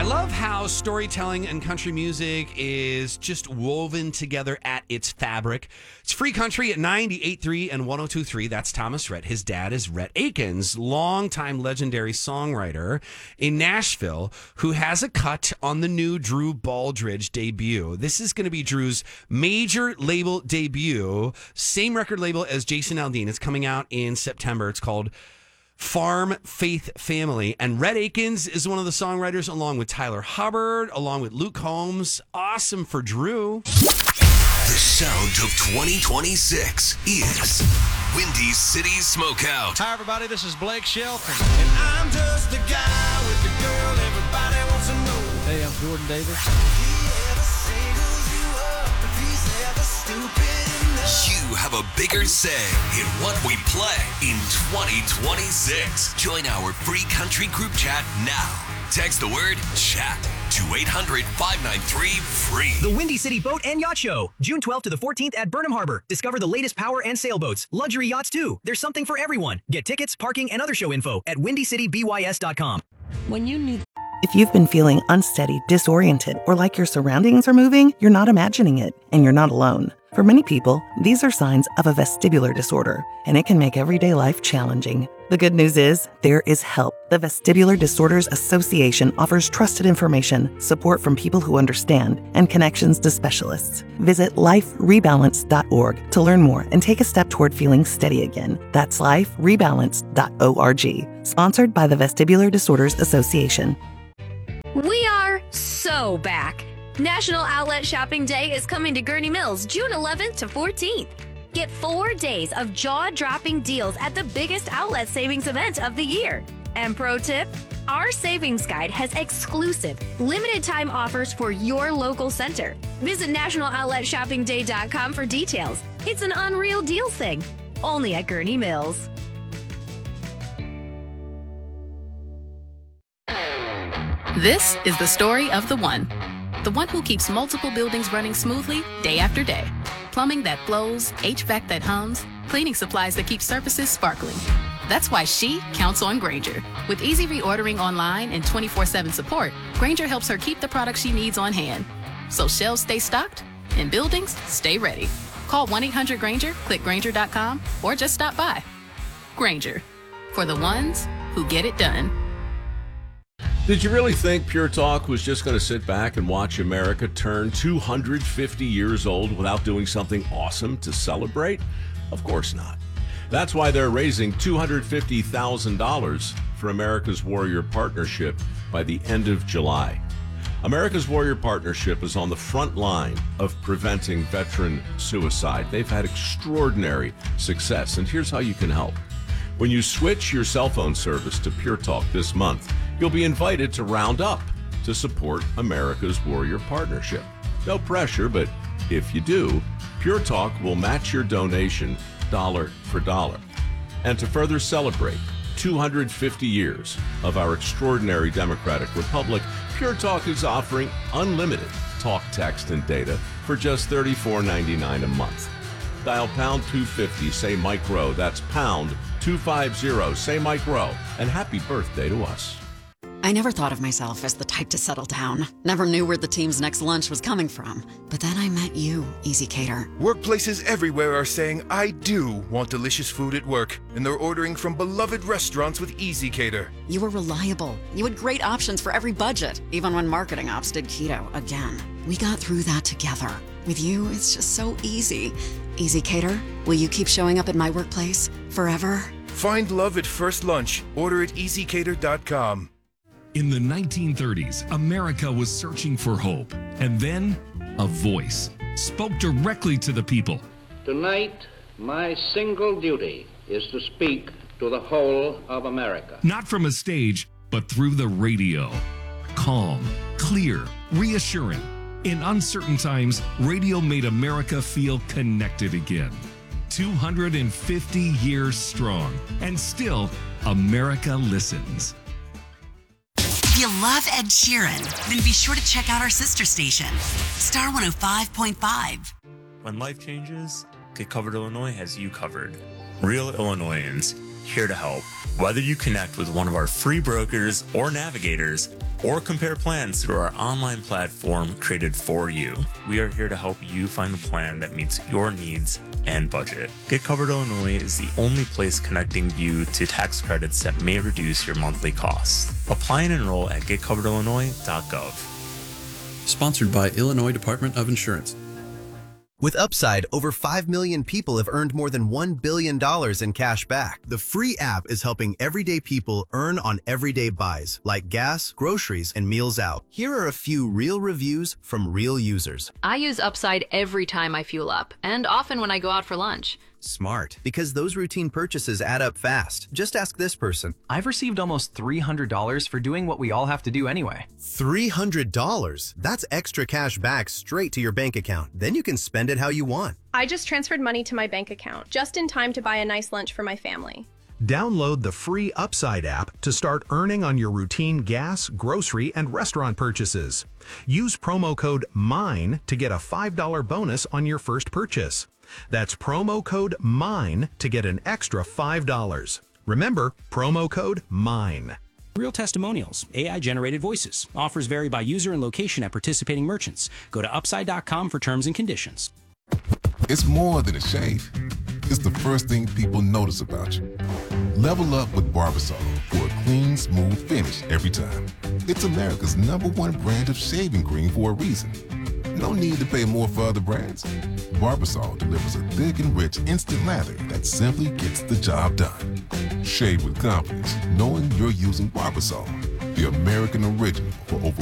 I love how storytelling and country music is just woven together at its fabric. It's Free Country at 98.3 and 102.3. That's Thomas Rhett. His dad is Rhett Akins, longtime legendary songwriter in Nashville, who has a cut on the new Drew Baldridge debut. This is going to be Drew's major label debut, same record label as Jason Aldean. It's coming out in September. It's called Farm Faith Family. And Rhett Akins is one of the songwriters, along with Tyler Hubbard, along with Luke Combs. Awesome for Drew. The sound of 2026 is Windy City Smokeout. Hi, everybody. This is Blake Shelton. And I'm just a guy with the girl everybody wants to know. Hey, I'm Jordan Davis. You have a bigger say in what we play in 2026. Join our free country group chat now. Text the word chat to 800-593-FREE. The Windy City Boat and Yacht Show, June 12th to the 14th at Burnham Harbor. Discover the latest power and sailboats, luxury yachts too. There's something for everyone. Get tickets, parking, and other show info at windycitybys.com. When you need... If you've been feeling unsteady, disoriented, or like your surroundings are moving, you're not imagining it, and you're not alone. For many people, these are signs of a vestibular disorder, and it can make everyday life challenging. The good news is, there is help. The Vestibular Disorders Association offers trusted information, support from people who understand, and connections to specialists. Visit liferebalance.org to learn more and take a step toward feeling steady again. That's liferebalance.org. Sponsored by the Vestibular Disorders Association. We are so back. National Outlet Shopping Day is coming to Gurnee Mills June 11th to 14th. Get 4 days of jaw-dropping deals at the biggest outlet savings event of the year. And pro tip, our savings guide has exclusive, limited-time offers for your local center. Visit nationaloutletShoppingDay.com for details. It's an unreal deals thing, only at Gurnee Mills. This is the story of the one who keeps multiple buildings running smoothly day after day. Plumbing that flows, HVAC that hums, cleaning supplies that keep surfaces sparkling. That's why she counts on Grainger. With easy reordering online and 24/7 support, Grainger helps her keep the products she needs on hand. So shelves stay stocked and buildings stay ready. Call 1-800-GRAINGER, click Grainger.com, or just stop by. Grainger, for the ones who get it done. Did you really think Pure Talk was just going to sit back and watch America turn 250 years old without doing something awesome to celebrate? Of course not. That's why they're raising $250,000 for America's Warrior Partnership by the end of July. America's Warrior Partnership is on the front line of preventing veteran suicide. They've had extraordinary success, and here's how you can help. When you switch your cell phone service to Pure Talk this month, you'll be invited to round up to support America's Warrior Partnership. No pressure, but if you do, Pure Talk will match your donation dollar for dollar. And to further celebrate 250 years of our extraordinary democratic republic, Pure Talk is offering unlimited talk, text, and data for just $34.99 a month. Dial pound 250, say Mike Rowe. That's pound 250, say Mike Rowe. And happy birthday to us. I never thought of myself as the type to settle down. Never knew where the team's next lunch was coming from. But then I met you, Easy Cater. Workplaces everywhere are saying, I do want delicious food at work. And they're ordering from beloved restaurants with Easy Cater. You were reliable. You had great options for every budget, even when marketing ops did keto again. We got through that together. With you, it's just so easy. Easy Cater, will you keep showing up at my workplace forever? Find love at first lunch. Order at easycater.com. In the 1930s, America was searching for hope. And then, a voice spoke directly to the people. Tonight, my single duty is to speak to the whole of America. Not from a stage, but through the radio. Calm, clear, reassuring. In uncertain times, radio made America feel connected again. 250 years strong, and still, America listens. If you love Ed Sheeran, then be sure to check out our sister station, Star 105.5. When life changes, Get Covered Illinois has you covered. Real Illinoisans here to help. Whether you connect with one of our free brokers or navigators, or compare plans through our online platform created for you, we are here to help you find the plan that meets your needs and budget. Get Covered Illinois is the only place connecting you to tax credits that may reduce your monthly costs. Apply and enroll at getcoveredillinois.gov. Sponsored by Illinois Department of Insurance. With Upside, over 5 million people have earned more than $1 billion in cash back. The free app is helping everyday people earn on everyday buys, like gas, groceries, and meals out. Here are a few real reviews from real users. I use Upside every time I fuel up, and often when I go out for lunch. Smart, because those routine purchases add up fast. Just ask this person. I've received almost $300 for doing what we all have to do anyway. $300? That's extra cash back straight to your bank account. Then you can spend it how you want. I just transferred money to my bank account, just in time to buy a nice lunch for my family. Download the free Upside app to start earning on your routine gas, grocery, and restaurant purchases. Use promo code MINE to get a $5 bonus on your first purchase. That's promo code MINE to get an extra $5. Remember, promo code MINE. Real testimonials, AI-generated voices. Offers vary by user and location at participating merchants. Go to Upside.com for terms and conditions. It's more than a shave. It's the first thing people notice about you. Level up with Barbasol for a clean, smooth finish every time. It's America's #1 brand of shaving cream for a reason. No need to pay more for other brands. Barbasol delivers a thick and rich instant lather that simply gets the job done. Shave with confidence, knowing you're using Barbasol, the American original for over